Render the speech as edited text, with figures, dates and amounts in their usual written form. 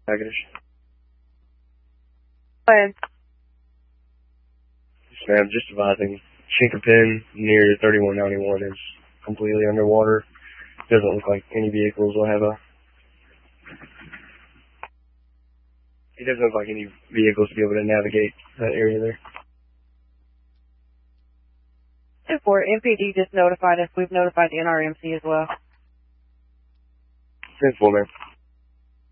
Package. Go ahead. Yes, ma'am. Just advising. Chinkapin near 3191 is completely underwater. Doesn't look like any vehicles will have a... It doesn't look like any vehicles to be able to navigate that area there. 2-4, MPD just notified us. We've notified the NRMC as well. 10-4, ma'am.